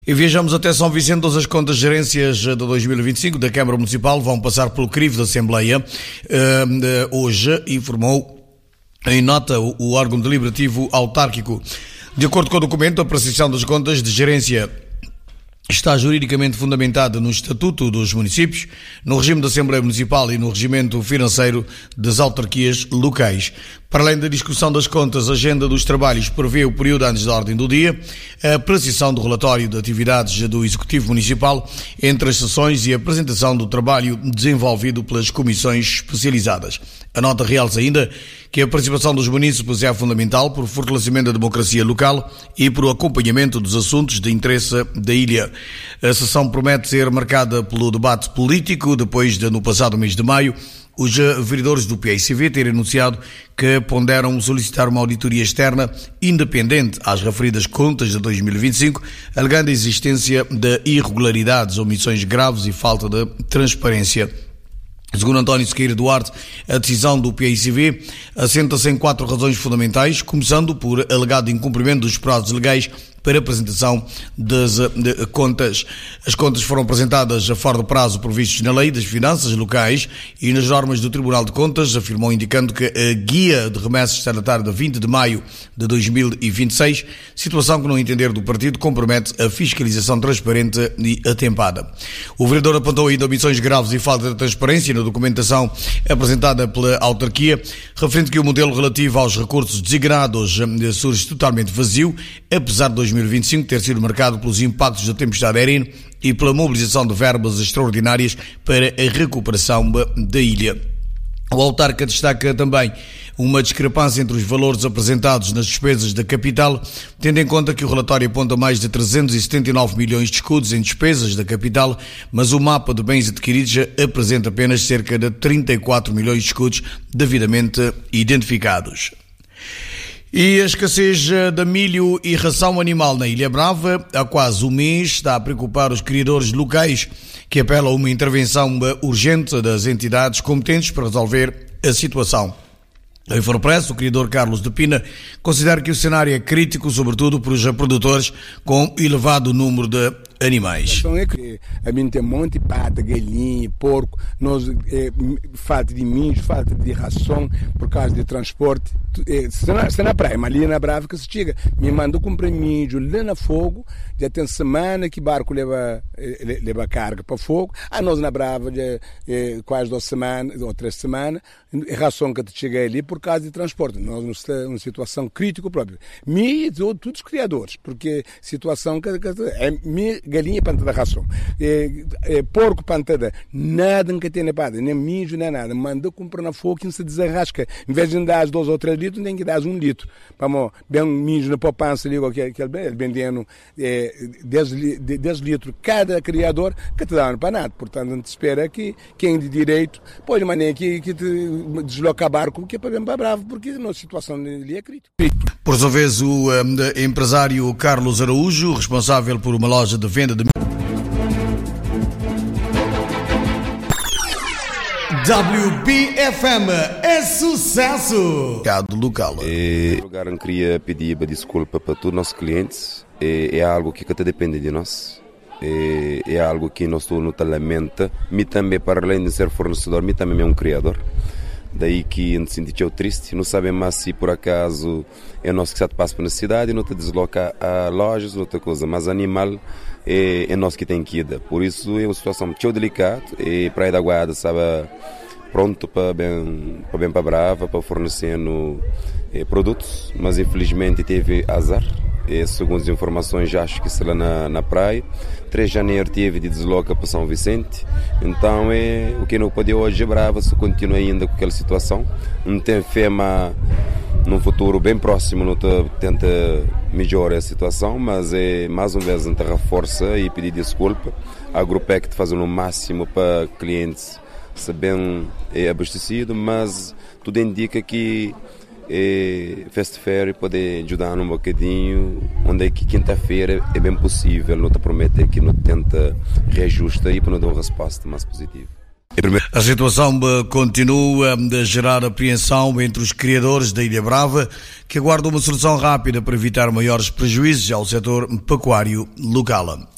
E viajamos até São Vicente, onde as contas de gerências de 2025 da Câmara Municipal vão passar pelo crivo da Assembleia. Hoje informou em nota o órgão deliberativo autárquico. De acordo com o documento, a apreciação das contas de gerência está juridicamente fundamentada no Estatuto dos Municípios, no regime da Assembleia Municipal e no regimento financeiro das autarquias locais. Para além da discussão das contas, a agenda dos trabalhos prevê o período antes da ordem do dia, a apreciação do relatório de atividades do Executivo Municipal entre as sessões e a apresentação do trabalho desenvolvido pelas comissões especializadas. A nota realça ainda que a participação dos munícipes é fundamental por fortalecimento da democracia local e por acompanhamento dos assuntos de interesse da ilha. A sessão promete ser marcada pelo debate político, depois de, no passado mês de maio, os vereadores do PICV terem anunciado que ponderam solicitar uma auditoria externa independente às referidas contas de 2025, alegando a existência de irregularidades, omissões graves e falta de transparência. Segundo António Sequeira Duarte, a decisão do PICV assenta-se em 4 razões fundamentais, começando por alegado incumprimento dos prazos legais para apresentação das contas. As contas foram apresentadas fora do prazo previstos na Lei das Finanças Locais e nas normas do Tribunal de Contas, afirmou, indicando que a guia de remessas está datada de 20 de maio de 2026, situação que, no entender do partido, compromete a fiscalização transparente e atempada. O vereador apontou ainda omissões graves e falta de transparência na documentação apresentada pela autarquia, referente que o modelo relativo aos recursos designados surge totalmente vazio, apesar de 2025 ter sido marcado pelos impactos da tempestade Erin e pela mobilização de verbas extraordinárias para a recuperação da ilha. O autarca destaca também uma discrepância entre os valores apresentados nas despesas da capital, tendo em conta que o relatório aponta mais de 379 milhões de escudos em despesas da capital, mas o mapa de bens adquiridos apresenta apenas cerca de 34 milhões de escudos devidamente identificados. E a escassez de milho e ração animal na Ilha Brava há quase um mês está a preocupar os criadores locais, que apelam a uma intervenção urgente das entidades competentes para resolver a situação. Em Forpress, o criador Carlos de Pina considera que o cenário é crítico, sobretudo para os produtores com elevado número de animais. A que a mim tem um monte de pata, galinha, porco, falta de milho, falta de ração por causa de transporte. Se na praia, mas ali na Brava que se chega, me mandou comprar milho lá na fogo, já tem semana que barco leva carga para fogo, a nós na Brava já quase 2 semanas ou 3 semanas, a ração que chega ali por causa de transporte. Nós estamos numa situação crítica própria. Me e todos os criadores, porque situação que é galinha pantada ração, porco pantada, nada que tem nada, nem milho, nem nada. Manda comprar na fogo e se desarrasca. Em vez de dar 2 ou 3 litros, tem que dar 1 litro. Para bem milho na poupança ali, ele vendendo 10 litros cada criador, que te dá para nada. Portanto, a gente espera que quem de direito pode maneira que te desloca barco, que é para bem para Bravo, porque a nossa situação ali é crítica. Por sua vez, o empresário Carlos Araújo, responsável por uma loja de venda de WBFM é sucesso! Mercado local. Em lugar, eu queria pedir desculpa para todos os nossos clientes. É algo que até depende de nós. É algo que nós não lamenta. Me também, para além de ser fornecedor, me também é um criador. Daí que a gente se sentiu triste, não sabemos mais se por acaso é nós que se passa para a cidade, não te desloca a lojas, outra coisa, mas animal é nós que tem que ir. Por isso é uma situação muito delicada e Praia da Guarda estava pronto para para Brava, para fornecer produtos, mas infelizmente teve azar. Segundo as informações, já acho que será na praia. 3 de janeiro teve de desloca para São Vicente. Então, o que não pode hoje é Brava, se continua ainda com aquela situação. Não tem fé, mas num futuro bem próximo, não tenta melhorar a situação, mas mais uma vez a gente reforça e pedir desculpa. A Grupec está fazendo o máximo para clientes ser bem abastecidos, mas tudo indica que Fast Fair pode ajudar um bocadinho, onde é que quinta-feira é bem possível, não te promete que não tenta reajusta e para não dar uma resposta mais positiva. A situação continua a gerar apreensão entre os criadores da Ilha Brava, que aguardam uma solução rápida para evitar maiores prejuízos ao setor pecuário local.